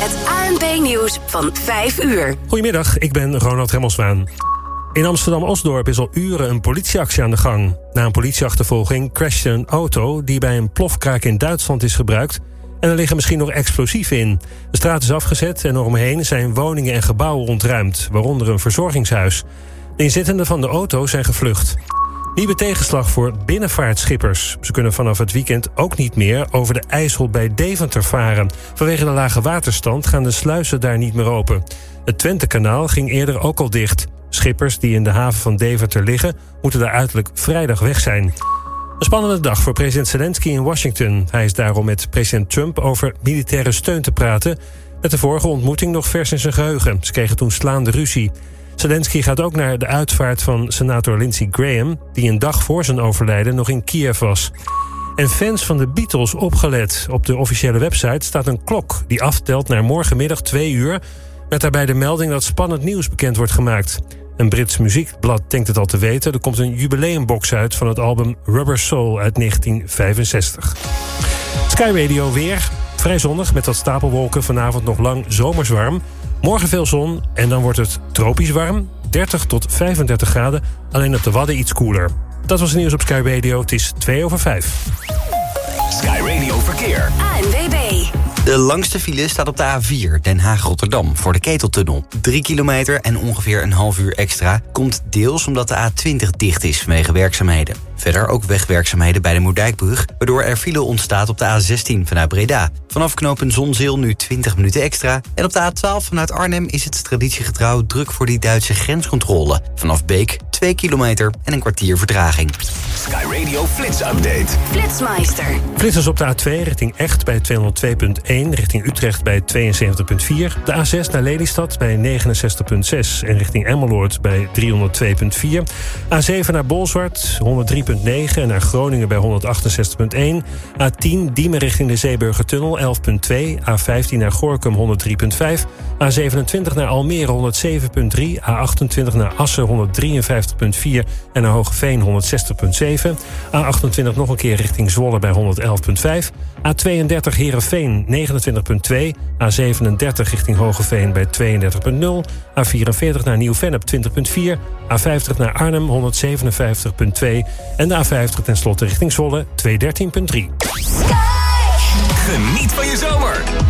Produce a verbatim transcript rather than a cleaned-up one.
Het A N P-nieuws van vijf uur. Goedemiddag, ik ben Ronald Remmelswaan. In Amsterdam-Osdorp is al uren een politieactie aan de gang. Na een politieachtervolging crashte een auto die bij een plofkraak in Duitsland is gebruikt. En er liggen misschien nog explosieven in. De straat is afgezet en eromheen zijn woningen en gebouwen ontruimd, waaronder een verzorgingshuis. De inzittenden van de auto zijn gevlucht. Nieuwe tegenslag voor binnenvaartschippers. Ze kunnen vanaf het weekend ook niet meer over de IJssel bij Deventer varen. Vanwege de lage waterstand gaan de sluizen daar niet meer open. Het Twentekanaal ging eerder ook al dicht. Schippers die in de haven van Deventer liggen, moeten daar uiterlijk vrijdag weg zijn. Een spannende dag voor president Zelensky in Washington. Hij is daarom met president Trump over militaire steun te praten. Met de vorige ontmoeting nog vers in zijn geheugen. Ze kregen toen slaande ruzie. Zelensky gaat ook naar de uitvaart van senator Lindsey Graham, die een dag voor zijn overlijden nog in Kiev was. En fans van de Beatles opgelet. Op de officiële website staat een klok die aftelt naar morgenmiddag twee uur... met daarbij de melding dat spannend nieuws bekend wordt gemaakt. Een Brits muziekblad denkt het al te weten. Er komt een jubileumbox uit van het album Rubber Soul uit negentien vijfenzestig. Sky Radio weer. Vrij zonnig met wat stapelwolken. Vanavond nog lang zomers warm. Morgen veel zon en dan wordt het tropisch warm. dertig tot vijfendertig graden. Alleen op de Wadden iets koeler. Dat was het nieuws op Sky Radio. Het is twee over vijf. Sky Radio Verkeer. A N W B. De langste file staat op de A vier, Den Haag-Rotterdam, voor de Keteltunnel. Drie kilometer en ongeveer een half uur extra komt deels omdat de A twintig dicht is vanwege werkzaamheden. Verder ook wegwerkzaamheden bij de Moerdijkbrug, waardoor er file ontstaat op de A zestien vanuit Breda. Vanaf knooppunt Zonzeel nu twintig minuten extra. En op de A twaalf vanuit Arnhem is het traditiegetrouw druk voor die Duitse grenscontrole. Vanaf Beek twee kilometer en een kwartier vertraging. Sky Radio Flits Update. Flitsmeister. Flitsers op de A twee richting Echt bij tweehonderdtwee komma één, richting Utrecht bij tweeënzeventig komma vier. De A zes naar Lelystad bij negenenzestig komma zes en richting Emmeloord bij driehonderdtwee komma vier. A zeven naar Bolzwart, honderddrie komma negen en naar Groningen bij honderdachtenzestig komma één. A tien Diemen richting de Zeeburgertunnel elf komma twee. A vijftien naar Gorinchem honderdrie komma vijf. A zevenentwintig naar Almere honderdzeven komma drie. A achtentwintig naar Assen honderddrieënvijftig komma vier en naar Hoogeveen honderdzestig komma zeven. A achtentwintig nog een keer richting Zwolle bij honderdelf komma vijf. A tweeëndertig Heerenveen negenentwintig komma twee. A zevenendertig richting Hoogeveen bij tweeëndertig komma nul. A vierenveertig naar Nieuw-Vennep twintig komma vier. A vijftig naar Arnhem honderdzevenenvijftig komma twee. En de A vijftig ten slotte richting Zwolle tweehonderddertien komma drie. Geniet van je zomer.